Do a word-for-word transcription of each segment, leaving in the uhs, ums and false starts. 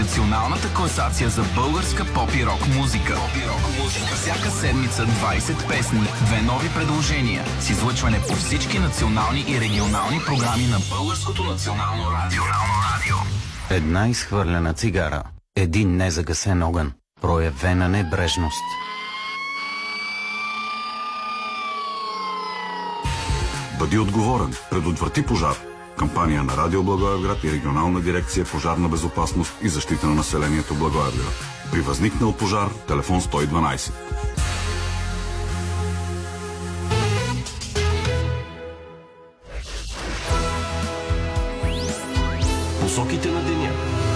Националната класация за българска поп и рок музика. Всяка седмица двайсет песни, две нови предложения с излъчване по всички национални и регионални програми на Българското национално радио. Една изхвърлена цигара, един незагасен огън, проявена небрежност. Бъди отговорен, предотврати пожар. Кампания на Радио Благоевград и Регионална дирекция пожарна безопасност и защита на населението Благоевград. При възникнал пожар, телефон сто и дванайсет. Посоките на деня.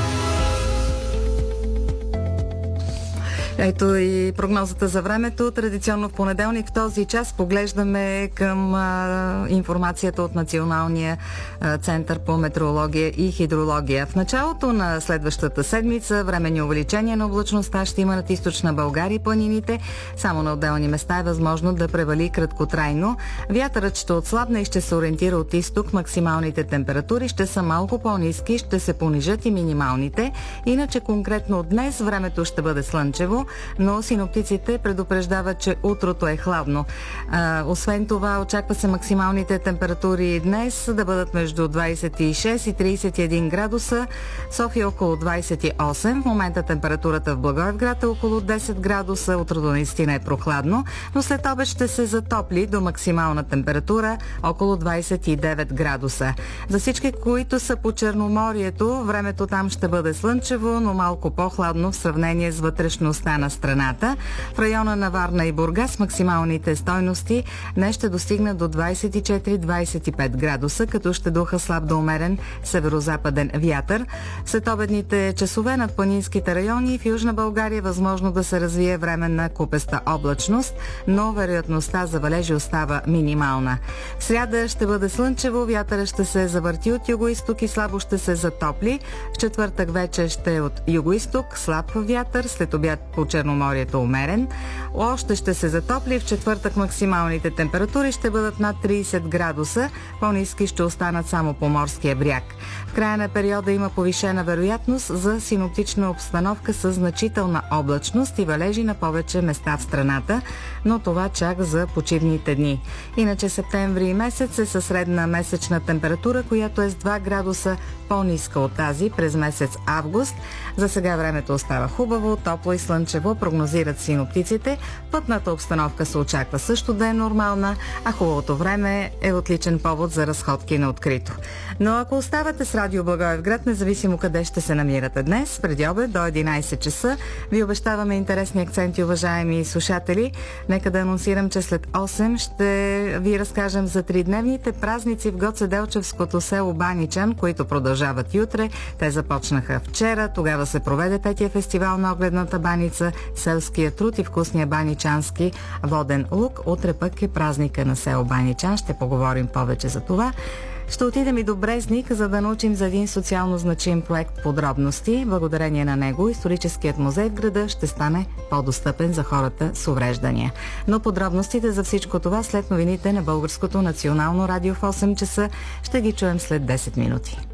Ето и прогнозата за времето. Традиционно в понеделник в този час поглеждаме към а, информацията от Националния а, център по метеорология и хидрология. В началото на следващата седмица временни увеличения на облачността ще има над източна България и планините. Само на отделни места е възможно да превали краткотрайно. Вятърът ще отслабне и ще се ориентира от изток. Максималните температури ще са малко по-ниски, ще се понижат и минималните. Иначе конкретно днес времето ще бъде слънчево, но синоптиците предупреждават, че утрото е хладно. А, освен това, очаква се максималните температури днес да бъдат между двайсет и шест и трийсет и един градуса. София около двайсет и осем. В момента температурата в Благоевград е около десет градуса. Утрото наистина е прохладно, но след обед ще се затопли до максимална температура около двайсет и девет градуса. За всички, които са по Черноморието, времето там ще бъде слънчево, но малко по-хладно в сравнение с вътрешността на страната. В района на Варна и Бургас максималните стойности днес ще достигнат до двайсет и четири до двайсет и пет градуса, като ще духа слаб до умерен северозападен вятър. След обедните часове над планинските райони в Южна България е възможно да се развие временна купеста облачност, но вероятността за валежи остава минимална. В сряда ще бъде слънчево, вятъра ще се завърти от югоизток и слабо ще се затопли. В четвъртък вече ще е от югоизток, слаб вятър, след обяд по Черноморието умерен. Още ще се затопли. В четвъртък максималните температури ще бъдат над трийсет градуса. По-ниски ще останат само по морския бряг. В края на периода има повишена вероятност за синоптична обстановка с значителна облачност и валежи на повече места в страната, но това чак за почивните дни. Иначе септември месец е със средна месечна температура, която е с два градуса по-ниска от тази през месец август. За сега времето остава хубаво, топло и слънчево, прогнозират синоптиците. Пътната обстановка се очаква също да е нормална, а хубавото време е отличен повод за разходки на открито. Но ако оставате с Радио Благоевград, независимо къде ще се намирате днес, преди обед до единайсет часа, ви обещаваме интересни акценти, уважаеми слушатели. Нека да анонсирам, че след осем ще ви разкажем за тридневните празници в Гоцеделчевското село Баничан, които продължават и утре. Те започнаха вчера, тогава се проведе петия фестивал на огледната баница, селския труд и вкусния баничански воден лук. Утре пък е празника на село Баничан. Ще поговорим повече за това. Ще отидем и до Брезник, за да научим за един социално значим проект подробности. Благодарение на него историческият музей в града ще стане по-достъпен за хората с увреждания. Но подробностите за всичко това след новините на Българското национално радио в осем часа ще ги чуем след десет минути.